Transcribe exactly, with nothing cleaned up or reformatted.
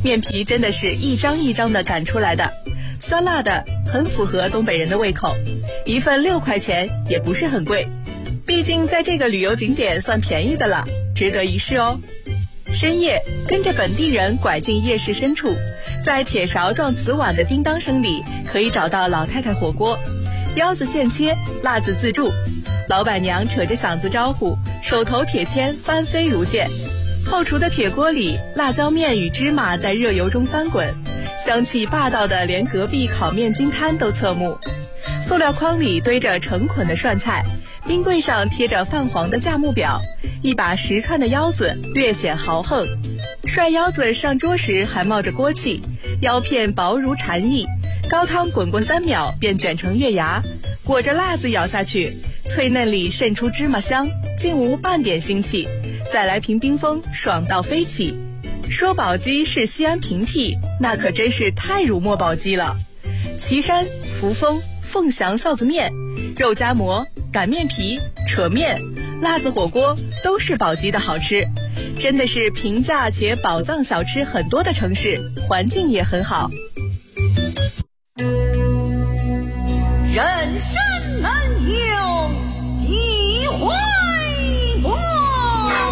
面皮真的是一张一张的擀出来的，酸辣的，很符合东北人的胃口。一份六块钱也不是很贵，毕竟在这个旅游景点算便宜的了，值得一试哦。深夜跟着本地人拐进夜市深处，在铁勺撞瓷碗的叮当声里，可以找到老太太火锅，腰子现切，辣子自助，老板娘扯着嗓子招呼，手头铁签翻飞如箭。后厨的铁锅里，辣椒面与芝麻在热油中翻滚，香气霸道的连隔壁烤面筋摊都侧目。塑料筐里堆着成捆的涮菜，冰柜上贴着泛黄的价目表，一把十串的腰子略显豪横。涮腰子上桌时还冒着锅气，腰片薄如蝉翼，高汤滚过三秒便卷成月牙，裹着辣子咬下去，脆嫩里渗出芝麻香，竟无半点腥气。再来瓶冰峰，爽到飞起。说宝鸡是西安平替，那可真是太辱没宝鸡了。岐山、扶风、凤翔臊子面、肉夹馍、擀面皮、扯面、辣子火锅都是宝鸡的好吃，真的是平价且宝藏小吃很多的城市，环境也很好。 人生